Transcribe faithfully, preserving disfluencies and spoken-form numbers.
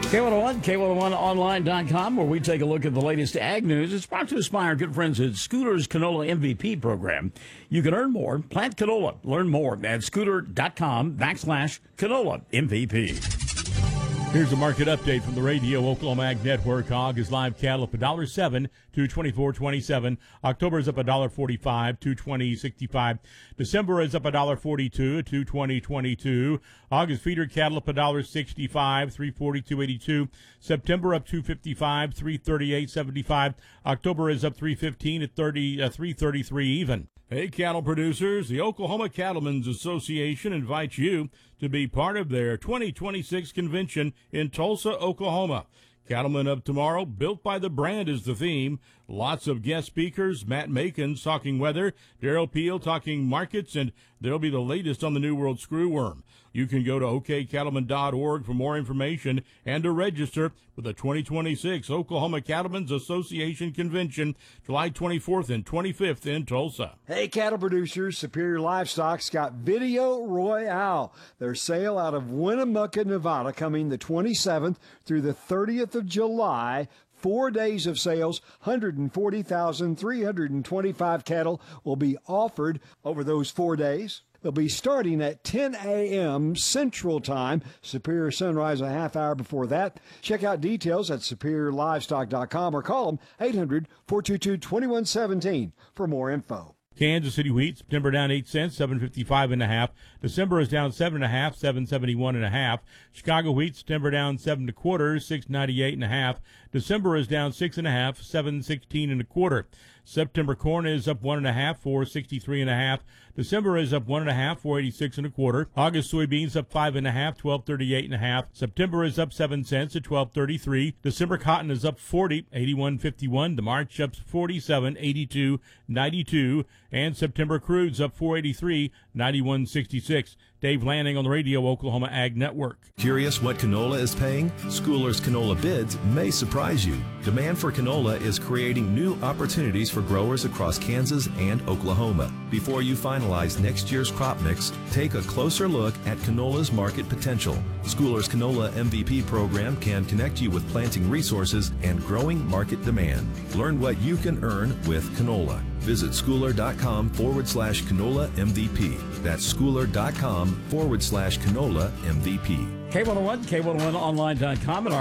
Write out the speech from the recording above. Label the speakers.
Speaker 1: K one oh one, K one oh one online dot com, where we take a look at the latest ag news. It's brought to us by our good friends at Scooter's Canola M V P program. You can earn more, plant canola. Learn more at scooter.com backslash canola M V P.
Speaker 2: Here's a market update from the Radio Oklahoma Ag Network. Hog is live cattle up one dollar seven to twenty-four twenty-seven. October is up one dollar forty-five to twenty sixty-five. December is up one dollar forty-two to twenty twenty-two. August feeder cattle up one dollar sixty-five, three forty-two eighty-two. September up two fifty-five, three thirty-eight seventy-five. October is up three fifteen at thirty, uh, three thirty-three even. Hey, cattle producers, the Oklahoma Cattlemen's Association invites you to be part of their twenty twenty-six convention in Tulsa, Oklahoma. Cattlemen of Tomorrow, built by the brand is the theme. Lots of guest speakers, Matt Makins talking weather, Daryl Peel talking markets, and there'll be the latest on the New World screwworm. You can go to o k cattlemen dot org for more information and to register for the twenty twenty-six Oklahoma Cattlemen's Association Convention, July twenty-fourth and twenty-fifth in Tulsa.
Speaker 3: Hey, cattle producers, Superior Livestock's got Video Royale, their sale out of Winnemucca, Nevada, coming the twenty-seventh through the thirtieth of July. Four days of sales, one hundred forty thousand three hundred twenty-five cattle will be offered over those four days. They'll be starting at ten a.m. Central Time. Superior Sunrise a half hour before that. Check out details at superior livestock dot com or call them eight hundred, four two two, two one one seven for more info.
Speaker 2: Kansas City wheat, September down eight cents, seven fifty-five and a half. December is down seven and a half, seven seventy-one and a half. Chicago wheat, September down seven and a quarter, six ninety-eight and a half. December is down six and a half, seven sixteen and a quarter. September corn is up one and a half, four sixty-three and a half. December is up one and a half, four eighty-six and a quarter. August soybeans up five and a half, twelve thirty-eight and a half. September is up seven cents at twelve thirty-three. December cotton is up forty, eighty-one fifty-one. The March up forty-seven, eighty-two ninety-two, and September crude's up four eighty-three, ninety-one sixty-six. Dave Lanning on the Radio Oklahoma Ag Network.
Speaker 4: Curious what canola is paying? Schooler's Canola Bids may surprise you. Demand for canola is creating new opportunities for growers across Kansas and Oklahoma. Before you finalize next year's crop mix, take a closer look at canola's market potential. Schooler's Canola M V P program can connect you with planting resources and growing market demand. Learn what you can earn with canola. Visit schooler.com forward slash canola MVP. That's schooler.com forward slash canola MVP.
Speaker 1: K one oh one, K one oh one online dot com, and our